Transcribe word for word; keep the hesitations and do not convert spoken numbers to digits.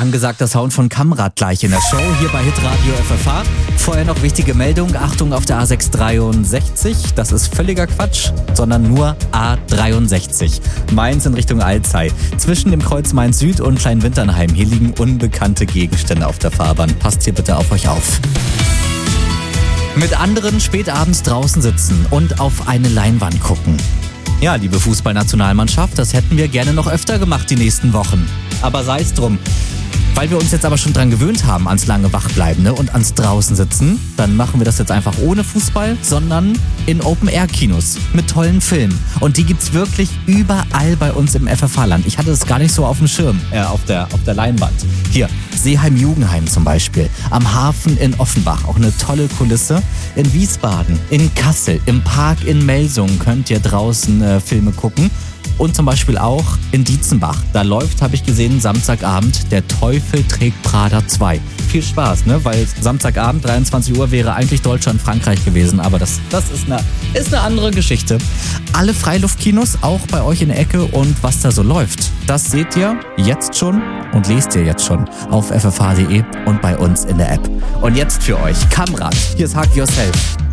Angesagter Sound von Kamrad gleich in der Show, hier bei Hitradio F F H. Vorher noch wichtige Meldung, Achtung auf der A sechs dreiundsechzig, das ist völliger Quatsch, sondern nur A dreiundsechzig. Mainz in Richtung Alzey. Zwischen dem Kreuz Mainz Süd und Kleinwinternheim, hier liegen unbekannte Gegenstände auf der Fahrbahn. Passt hier bitte auf euch auf. Mit anderen spät abends draußen sitzen und auf eine Leinwand gucken. Ja, liebe Fußballnationalmannschaft, das hätten wir gerne noch öfter gemacht die nächsten Wochen. Aber sei es drum. Weil wir uns jetzt aber schon dran gewöhnt haben, ans lange Wachbleiben, ne, und ans draußen sitzen, dann machen wir das jetzt einfach ohne Fußball, sondern in Open-Air-Kinos mit tollen Filmen. Und die gibt's wirklich überall bei uns im F F H-Land. Ich hatte das gar nicht so auf dem Schirm, äh, auf der, auf der Leinwand. Hier, Seeheim-Jugendheim zum Beispiel, am Hafen in Offenbach, auch eine tolle Kulisse. In Wiesbaden, in Kassel, im Park in Melsungen könnt ihr draußen äh, Filme gucken. Und zum Beispiel auch in Dietzenbach. Da läuft, habe ich gesehen, Samstagabend Der Teufel trägt Prada zwei. Viel Spaß, ne? Weil Samstagabend, dreiundzwanzig Uhr, wäre eigentlich Deutschland-Frankreich gewesen. Aber das, das ist, eine, ist eine andere Geschichte. Alle Freiluftkinos, auch bei euch in der Ecke. Und was da so läuft, das seht ihr jetzt schon und lest ihr jetzt schon auf f f h punkt d e und bei uns in der App. Und jetzt für euch Kamrad. Hier ist Hug Yourself.